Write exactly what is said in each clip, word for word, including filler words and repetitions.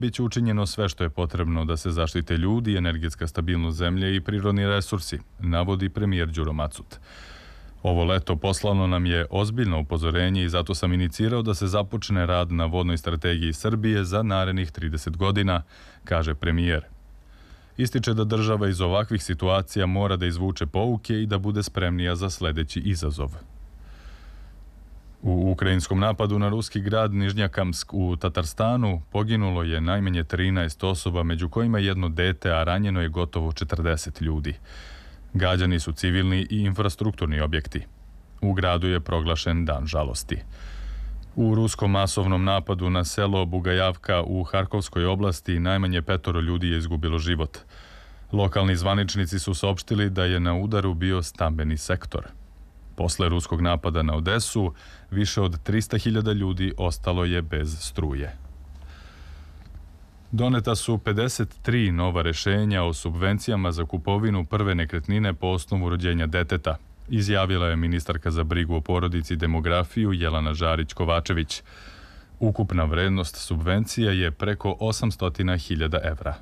Biće učinjeno sve što je potrebno da se zaštite ljudi, energetska stabilnost zemlje i prirodni resursi, navodi premijer Đuro Macut. Ovo leto poslano nam je ozbiljno upozorenje i zato sam inicirao da se započne rad na vodnoj strategiji Srbije za narednih trideset godina, kaže premijer. Ističe da država iz ovakvih situacija mora da izvuče pouke i da bude spremnija za sledeći izazov. U ukrajinskom napadu na ruski grad Nižnjakamsk u Tatarstanu poginulo je najmanje trinaest osoba, među kojima jedno dete, a ranjeno je gotovo četrdeset ljudi. Gađani su civilni i infrastrukturni objekti. U gradu je proglašen dan žalosti. U ruskom masovnom napadu na selo Bugajavka u Harkovskoj oblasti najmanje petoro ljudi je izgubilo život. Lokalni zvaničnici su saopštili da je na udaru bio stambeni sektor. Posle ruskog napada na Odesu, više od trista hiljada ljudi ostalo je bez struje. Doneta su pedeset tri nova rešenja o subvencijama za kupovinu prve nekretnine po osnovu rođenja deteta, izjavila je ministarka za brigu o porodici i demografiju Jelena Žarić-Kovačević. Ukupna vrednost subvencija je preko osamsto hiljada evra.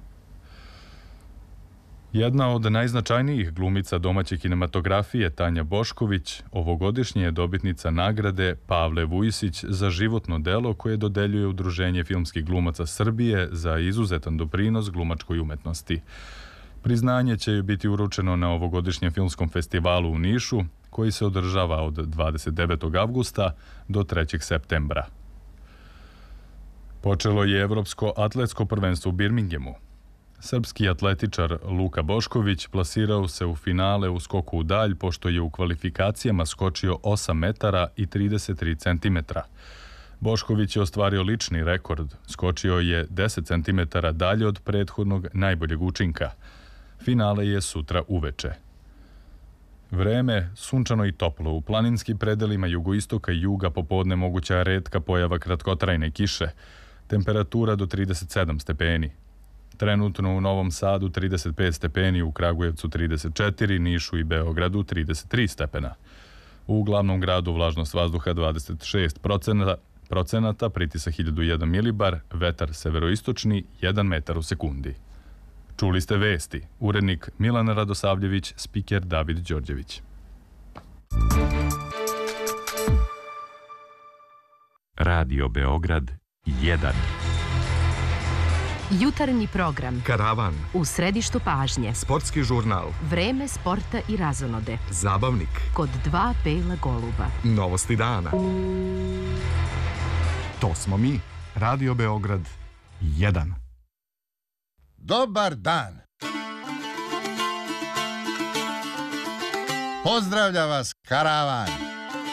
Jedna od najznačajnijih glumica domaće kinematografije, Tanja Bošković, ovogodišnje je dobitnica nagrade Pavle Vujsić za životno delo koje dodeljuje Udruženje filmskih glumaca Srbije za izuzetan doprinos glumačkoj umetnosti. Priznanje će joj biti uručeno na ovogodišnjem filmskom festivalu u Nišu, koji se održava od dvadeset devetog avgusta do trećeg septembra. Počelo je Evropsko atletsko prvenstvo u Birmingemu. Srpski atletičar Luka Bošković plasirao se u finale u skoku u dalj, pošto je u kvalifikacijama skočio osam metara i trideset tri centimetra. Bošković je ostvario lični rekord, skočio je deset centimetara dalje od prethodnog najboljeg učinka. Finale je sutra uveče. Vreme sunčano i toplo. U planinskim predelima jugoistoka i juga popodne moguća retka pojava kratkotrajne kiše. Temperatura do trideset sedam stepeni. Trenutno u Novom Sadu trideset pet stepeni, u Kragujevcu trideset četiri, Nišu i Beogradu trideset tri stepena. U glavnom gradu vlažnost vazduha dvadeset šest procenata, pritisak hiljadu jedan milibar, vetar severoistočni jedan metar u sekundi. Čuli ste vesti. Urednik Milan Radosavljević, spiker David Đorđević. Radio Beograd jedan. Jutarnji program. Karavan. U središtu pažnje. Sportski žurnal. Vreme sporta i razonode. Zabavnik. Kod dva bela goluba. Novosti dana. To smo mi. Radio Beograd jedan. Dobar dan. Pozdravlja vas Karavan.